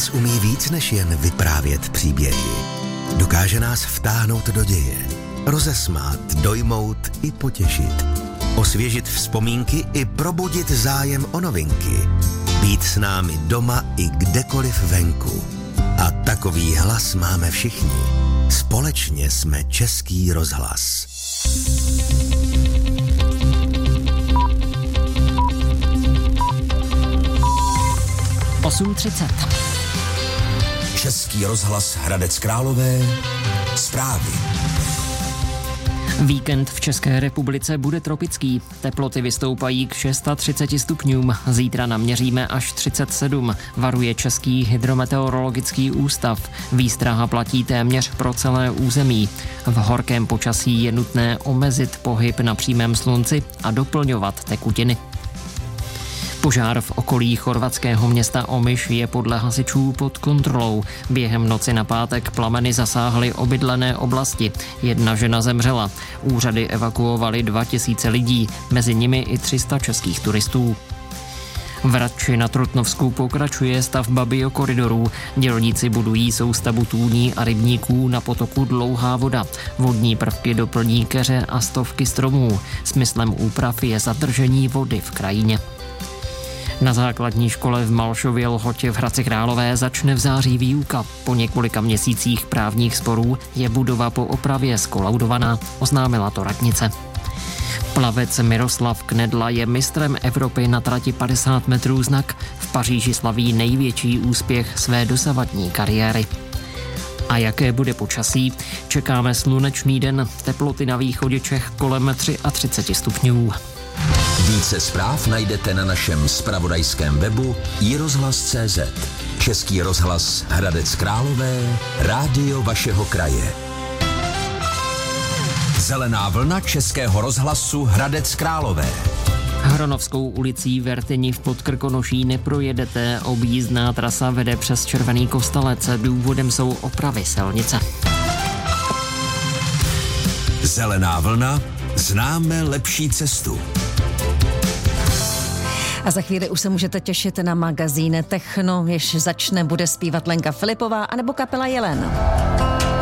Rozhlas umí víc než jen vyprávět příběhy. Dokáže nás vtáhnout do děje, rozesmát, dojmout i potěšit, osvěžit vzpomínky i probudit zájem o novinky, být s námi doma i kdekoliv venku. A takový hlas máme všichni. Společně jsme Český rozhlas. Český rozhlas Hradec Králové. Zprávy. Víkend v České republice bude tropický. Teploty vystoupají k 630 stupňům. Zítra naměříme až 37, varuje Český hydrometeorologický ústav. Výstraha platí téměř pro celé území. V horkém počasí je nutné omezit pohyb na přímém slunci a doplňovat tekutiny. Požár v okolí chorvatského města Omiš je podle hasičů pod kontrolou. Během noci na pátek plameny zasáhly obydlené oblasti. Jedna žena zemřela. Úřady evakuovaly 2000 lidí, mezi nimi i 300 českých turistů. V Radči na Trutnovsku pokračuje stavba biokoridorů. Dělníci budují soustavu tůní a rybníků na potoku Dlouhá voda. Vodní prvky doplní keře a stovky stromů. Smyslem úprav je zadržení vody v krajině. Na základní škole v Malšově Lhotě v Hradci Králové začne v září výuka. Po několika měsících právních sporů je budova po opravě zkolaudovaná, oznámila to radnice. Plavec Miroslav Knedla je mistrem Evropy na trati 50 metrů znak. V Paříži slaví největší úspěch své dosavadní kariéry. A jaké bude počasí? Čekáme slunečný den, teploty na východě Čech kolem 33 stupňů. Více zpráv najdete na našem zpravodajském webu iRozhlas.cz. Český rozhlas Hradec Králové, rádio vašeho kraje. Zelená vlna Českého rozhlasu Hradec Králové. Hronovskou ulicí Vertyni v Podkrkonoší neprojedete, objízdná trasa vede přes Červený Kostelec, důvodem jsou opravy silnice. Zelená vlna, známe lepší cestu. A za chvíli už se můžete těšit na magazín Techno, jež začne, bude zpívat Lenka Filipová anebo kapela Jelen.